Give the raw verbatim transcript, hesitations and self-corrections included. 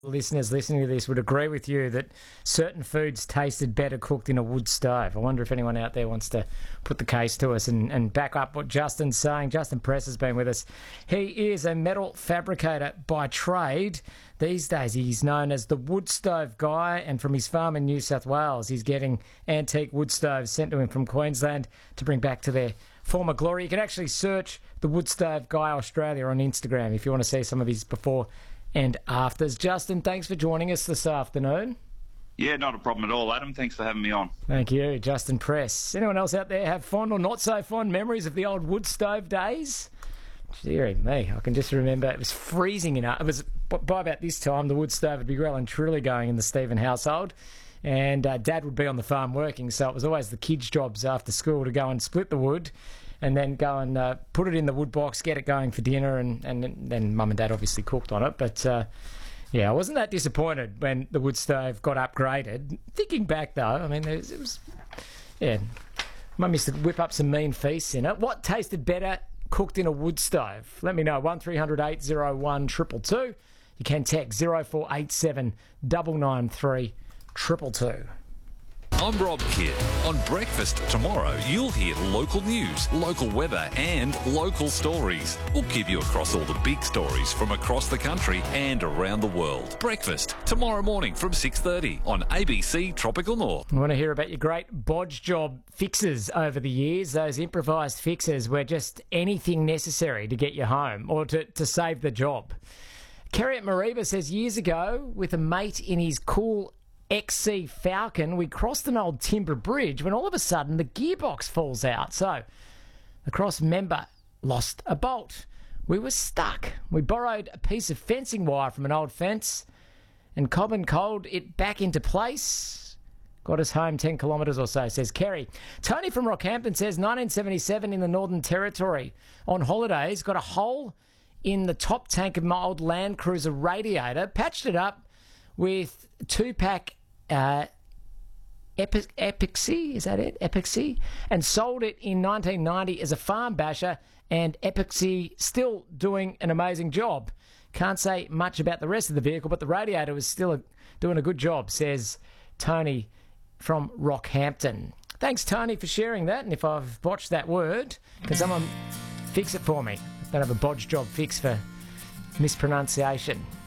Listeners listening to this would agree with you that certain foods tasted better cooked in a wood stove. I wonder if anyone out there wants to put the case to us and, and back up what Justin's saying. Justin Press has been with us. He is a metal fabricator by trade. These days he's known as the wood stove guy, and from his farm in New South Wales he's getting antique wood stoves sent to him from Queensland to bring back to their former glory. You can actually search the Wood Stove Guy Australia on Instagram if you want to see some of his before and afters. Justin, thanks for joining us this afternoon. Yeah, not a problem at all, Adam. Thanks for having me on. Thank you, Justin Press. Anyone else out there have fond or not so fond memories of the old wood stove days? Deary me, I can just remember it was freezing in it. It was by about this time the wood stove would be well and truly going in the Stephen household, and uh, Dad would be on the farm working, so it was always the kids' jobs after school to go and split the wood and then go and uh, put it in the wood box, get it going for dinner, and, and then Mum and Dad obviously cooked on it. But uh, yeah, I wasn't that disappointed when the wood stove got upgraded. Thinking back though, I mean, it was, it was yeah, Mum used to whip up some mean feasts in it. What tasted better cooked in a wood stove? Let me know. one three hundred eight oh one two two two. You can text zero four eight seven nine nine three two two two. I'm Rob Kidd. On Breakfast tomorrow, you'll hear local news, local weather and local stories. We'll keep you across all the big stories from across the country and around the world. Breakfast tomorrow morning from six thirty on A B C Tropical North. I want to hear about your great bodge job fixes over the years, those improvised fixes where just anything necessary to get you home or to, to save the job. Kerry at Mareeba says years ago, with a mate in his cool X C Falcon, we crossed an old timber bridge when all of a sudden the gearbox falls out. So the cross member lost a bolt. We were stuck. We borrowed a piece of fencing wire from an old fence and cob and cold it back into place. Got us home ten kilometres or so, says Kerry. Tony from Rockhampton says nineteen seventy-seven in the Northern Territory. On holidays, got a hole in the top tank of my old Land Cruiser radiator, patched it up with two-pack Uh, Epi- Epixy, is that it? Epixy? And sold it in nineteen ninety as a farm basher, and Epixy still doing an amazing job. Can't say much about the rest of the vehicle, but the radiator was still a, doing a good job, says Tony from Rockhampton. Thanks, Tony, for sharing that, and if I've botched that word, can someone fix it for me? I don't have a bodge job fix for mispronunciation.